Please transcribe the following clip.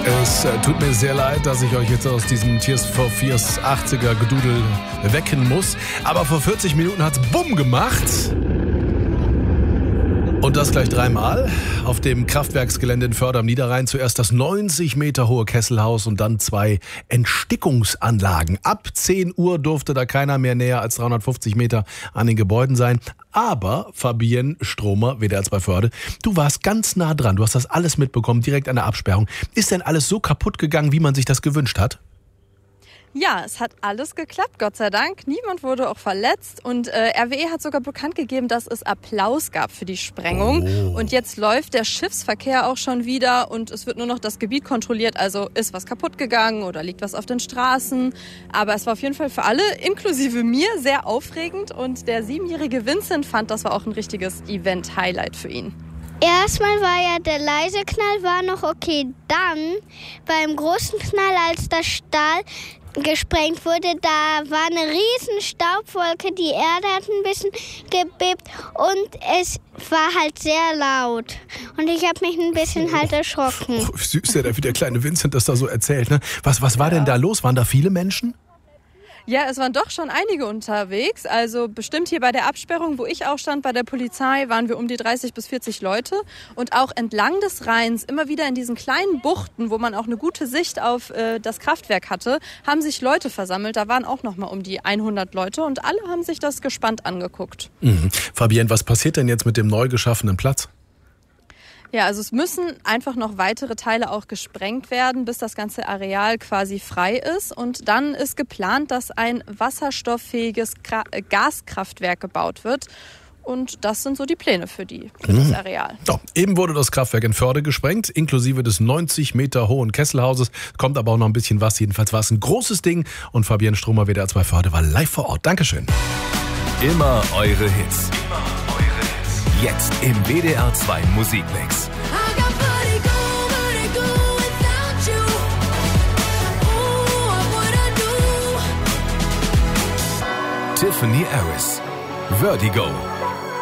Es tut mir sehr leid, dass ich euch jetzt aus diesem Tears for Fears 80er Gedudel wecken muss. Aber vor 40 Minuten hat's Bumm gemacht. Und das gleich 3-mal. Auf dem Kraftwerksgelände in Förde am Niederrhein zuerst das 90 Meter hohe Kesselhaus und dann 2 Entstickungsanlagen. Ab 10 Uhr durfte da keiner mehr näher als 350 Meter an den Gebäuden sein. Aber Fabienne Stromer, WDR 2 Förde, du warst ganz nah dran. Du hast das alles mitbekommen, direkt an der Absperrung. Ist denn alles so kaputt gegangen, wie man sich das gewünscht hat? Ja, es hat alles geklappt, Gott sei Dank. Niemand wurde auch verletzt und RWE hat sogar bekannt gegeben, dass es Applaus gab für die Sprengung. Oh. Und jetzt läuft der Schiffsverkehr auch schon wieder und es wird nur noch das Gebiet kontrolliert. Also ist was kaputt gegangen oder liegt was auf den Straßen. Aber es war auf jeden Fall für alle, inklusive mir, sehr aufregend. Und der 7-jährige Vincent fand, das war auch ein richtiges Event-Highlight für ihn. Erstmal war ja der leise Knall war noch okay. Dann beim großen Knall, als der Stahl gesprengt wurde, da war eine riesen Staubwolke, die Erde hat ein bisschen gebebt und es war halt sehr laut. Und ich habe mich ein bisschen halt erschrocken. Oh, süß, wie der kleine Vincent das da so erzählt. Ne? Was war denn da los? Waren da viele Menschen? Ja, es waren doch schon einige unterwegs. Also bestimmt hier bei der Absperrung, wo ich auch stand, bei der Polizei, waren wir um die 30 bis 40 Leute. Und auch entlang des Rheins, immer wieder in diesen kleinen Buchten, wo man auch eine gute Sicht auf das Kraftwerk hatte, haben sich Leute versammelt. Da waren auch noch mal um die 100 Leute und alle haben sich das gespannt angeguckt. Mhm. Fabienne, was passiert denn jetzt mit dem neu geschaffenen Platz? Ja, also es müssen einfach noch weitere Teile auch gesprengt werden, bis das ganze Areal quasi frei ist. Und dann ist geplant, dass ein wasserstofffähiges Gaskraftwerk gebaut wird. Und das sind so die Pläne für das Areal. So, eben wurde das Kraftwerk in Förde gesprengt, inklusive des 90 Meter hohen Kesselhauses. Kommt aber auch noch ein bisschen was. Jedenfalls war es ein großes Ding. Und Fabienne Stromer, WDR 2 Förde, war live vor Ort. Dankeschön. Immer eure Hits. Jetzt im WDR 2 Musikmix. Tiffany Harris, Vertigo.